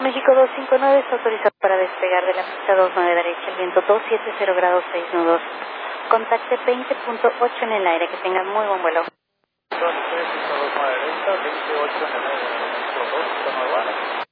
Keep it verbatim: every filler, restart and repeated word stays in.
México doscientos cincuenta y nueve está autorizado para despegar de la pista dos nueve derecha, el viento doscientos setenta grados seis nudos. Contacte veinte punto ocho en el aire, que tengan muy buen vuelo. dos nueve derecha, veintiocho en el aire, dos,